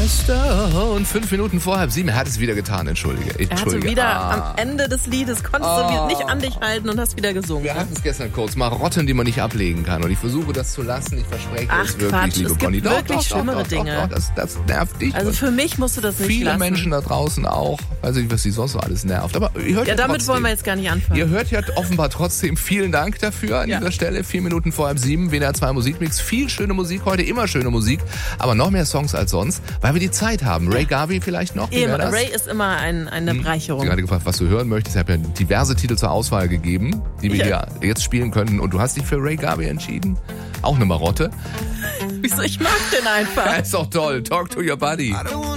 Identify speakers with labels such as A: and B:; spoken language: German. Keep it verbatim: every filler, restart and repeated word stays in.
A: Stone. Fünf Minuten vor halb sieben. Er hat es wieder getan, entschuldige.
B: Er hatte wieder ah. am Ende des Liedes, konntest oh. du nicht an dich halten und hast wieder gesungen.
A: Wir hatten es gestern kurz. Marotten, die man nicht ablegen kann. Und ich versuche das zu lassen. Ich verspreche
B: Ach,
A: es wirklich,
B: Quatsch.
A: liebe
B: es
A: Conny.
B: Gibt
A: Doch,
B: wirklich
A: doch,
B: schlimmere
A: doch,
B: Dinge.
A: Doch, doch, das, das nervt dich.
B: Also für mich musst du das nicht
A: Viele
B: lassen.
A: Menschen da draußen auch. Weiß nicht, was sie sonst so alles nervt. Aber ihr hört
B: ja,
A: ja
B: damit
A: trotzdem.
B: wollen wir jetzt gar nicht anfangen.
A: Ihr hört ja offenbar trotzdem. Vielen Dank dafür an
B: ja.
A: dieser Stelle. Vier Minuten vor halb sieben. W D R zwei Musikmix. Viel schöne Musik heute. Immer schöne Musik. Aber noch mehr Songs als sonst, weil wir die Zeit haben. Ray Garvey vielleicht noch?
B: Eben, Ray ist immer ein, eine
A: hm.
B: Bereicherung.
A: Ich habe gerade gefragt, was du hören möchtest. Ich habe ja diverse Titel zur Auswahl gegeben, die wir ja. hier jetzt spielen könnten. Und du hast dich für Ray Garvey entschieden? Auch eine Marotte?
B: Wieso? Ich mag den einfach.
A: Ja, ist doch toll. Talk to your buddy.